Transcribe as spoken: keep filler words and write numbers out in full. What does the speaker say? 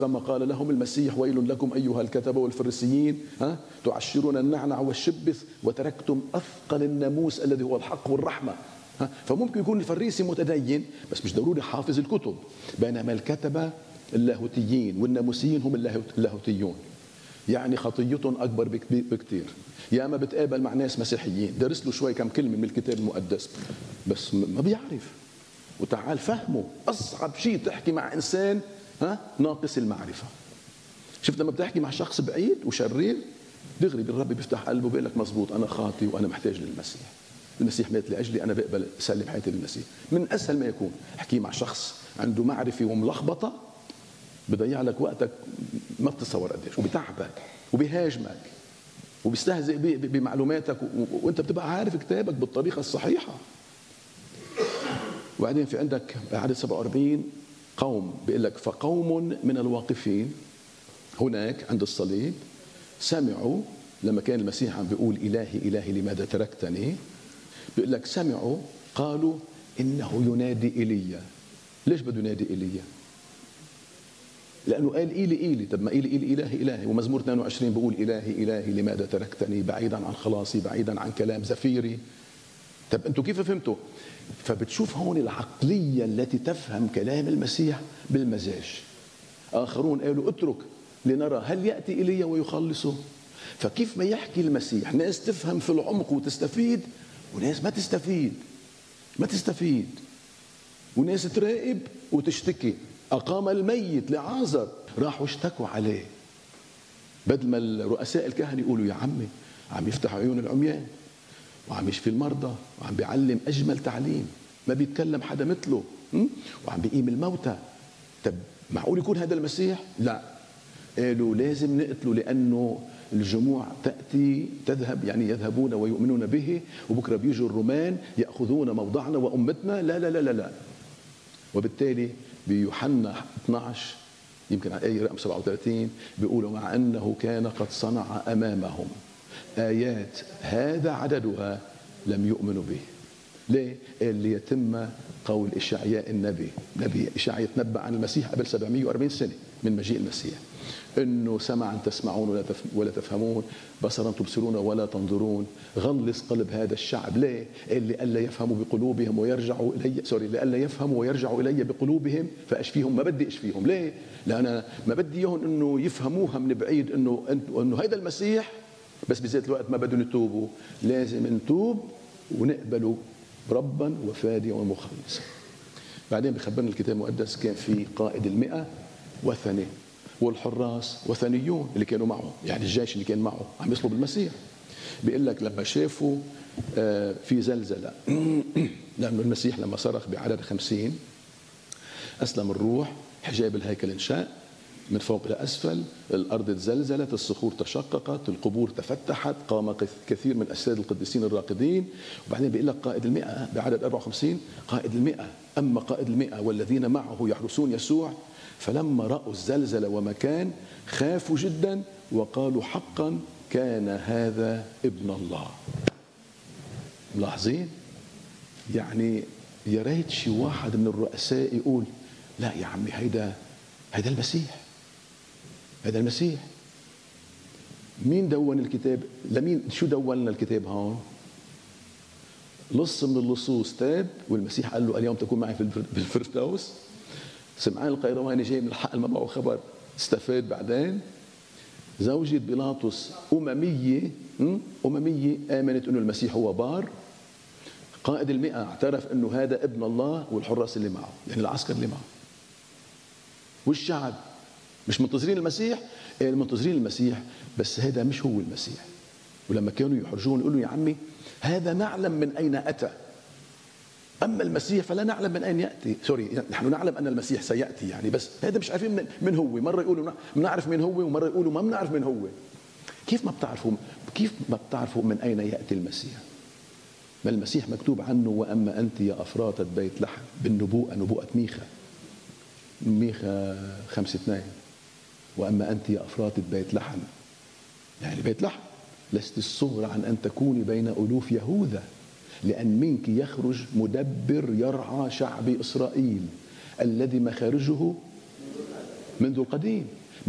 كما قال لهم المسيح: ويل لكم أيها الكتبة والفريسيين، ها تعشرون النعنع والشبث وتركتم أثقل الناموس الذي هو الحق والرحمة. ها فممكن يكون الفريسي متدين بس مش ضروري حافظ الكتب، بينما الكتبة اللاهوتيين والناموسيين هم اللاهوتيون، يعني خطيتهم أكبر بكتير. يا ما بتقابل مع ناس مسيحيين درس له شوي كم كلمة من الكتاب المقدس بس ما بيعرف، وتعال فهمه. أصعب شيء تحكي مع إنسان ها ناقص المعرفة. شفت لما بتحكي مع شخص بعيد وشرير دغري بالرب بيفتح قلبه بيقول لك مزبوط أنا خاطي وأنا محتاج للمسيح، المسيح مات لأجلي، أنا بقبل أسلم حياتي للمسيح. من أسهل ما يكون احكي مع شخص عنده معرفة وملخبطة، بضيع لك وقتك ما بتصور قديش، وبتعبك وبيهاجمك وبيستهزئ بمعلوماتك، وانت بتبقى عارف كتابك بالطريقة الصحيحة. وبعدين في عندك عدد سبعة وأربعين قوم بيقول لك: فقوم من الواقفين هناك عند الصليب سمعوا لما كان المسيح عم بيقول إلهي إلهي لماذا تركتني، بيقول لك سمعوا قالوا إنه ينادي إيليا. ليش بده ينادي إيليا؟ لأنه قال إيلي إيلي. طب ما إيلي إيلي إلهي إلهي، ومزمور اثنين وعشرين بيقول إلهي إلهي لماذا تركتني بعيدا عن خلاصي بعيدا عن كلام زفيري. طب أنتوا كيف فهمتوا؟ فبتشوف هون العقلية التي تفهم كلام المسيح بالمزاج. آخرون قالوا اترك لنرى هل يأتي إيليا ويخلصه. فكيف ما يحكي المسيح ناس تفهم في العمق وتستفيد، وناس ما تستفيد ما تستفيد وناس تراقب وتشتكي. أقام الميت لعازر، راحوا اشتكوا عليه، بدل ما الرؤساء الكهنة يقولوا يا عمي عم يفتح عيون العميان وعم يشفي المرضى وعم بيعلم أجمل تعليم ما بيتكلم حدا مثله وعم بيقيم الموتى. طب معقول يكون هذا المسيح؟ لا، قالوا لازم نقتله لأنه الجموع تأتي تذهب، يعني يذهبون ويؤمنون به، وبكرة بيجوا الرومان يأخذون موضعنا وأمتنا. لا لا لا لا لا. وبالتالي بيوحنا اثنعش يمكن على آية رقم سبعة وثلاثين بيقولوا: مع أنه كان قد صنع أمامهم آيات هذا عددها لم يؤمنوا به. ليه؟ ليتم قول إشعياء النبي. نبي إشعياء تنبأ عن المسيح قبل سبعمائة وأربعين سنة من مجيء المسيح، إنه سمعا تسمعون ولا تفهمون، بصرا تبصرون ولا تنظرون، غلظ قلب هذا الشعب. ليه؟ اللي ألا يفهموا بقلوبهم ويرجعوا إلي، سوري لألا يفهموا ويرجعوا إلي بقلوبهم فأشفيهم. ما بدي أشفيهم. ليه؟ لأن ما بدي إياهم إنه يفهموها من بعيد إنه إنه هيدا المسيح، بس بذات الوقت ما بدهم يتوبوا. لازم نتوب ونقبله ربا وفاديا ومخلصا. بعدين بخبرنا الكتاب المقدس كان في قائد المئة وثني، والحراس وثنيون اللي كانوا معه، يعني الجيش اللي كان معه عم يصلب المسيح. بيقول لك لما شافوا في زلزلة لأنه المسيح لما صرخ بعدد خمسين أسلم الروح، حجاب الهيكل انشق من فوق لأسفل، الأرض تزلزلت، الصخور تشققت، القبور تفتحت، قام كثير من أجساد القديسين الراقدين. وبعدين بيقول لك قائد المئة بعدد أربعة وخمسين: قائد المئة أما قائد المئة والذين معه يحرسون يسوع فلما رأوا الزلزلة ومكان خافوا جدا وقالوا حقا كان هذا ابن الله. ملاحظين؟ يعني يا ريت شي واحد من الرؤساء يقول لا يا عمي هيدا هيدا المسيح، هذا المسيح. مين دون الكتاب؟ لمين شو دون لنا الكتاب هون؟ لص من اللصوص تاب والمسيح قال له اليوم تكون معي في الفردوس. سمعان القيرواني جاي من الحق ما معه خبر، استفاد بعدين. زوجة بيلاطس أممية أممية آمنت إنه المسيح هو بار. قائد المئة اعترف إنه هذا ابن الله، والحراس اللي معه يعني العسكر اللي معه والشعب مش منتظرين المسيح، منتظرين المسيح بس هذا مش هو المسيح. ولما كانوا يحرجون يقولوا يا عمي هذا نعلم من أين أتى، أما المسيح فلا نعلم من أين يأتي. سوري نحن نعلم أن المسيح سيأتي يعني، بس هذا مش عارفين من, من هو. مرة يقولوا بنعرف من هو ومرة يقولوا ما بنعرف من هو. كيف ما بتعرفوا كيف ما بتعرفوا من أين يأتي المسيح؟ ما المسيح مكتوب عنه وأما أنت يا أفراطة بيت لحم بالنبوءة، نبوءة ميخا ميخا خمسة اثنين: وأما أنت يا أفراطة بيت لحم، يعني بيت لحم لست الصغرى عن أن تكوني بين ألوف يهوذا، لأن منك يخرج مدبر يرعى شعب إسرائيل الذي مخارجه منذ القديم.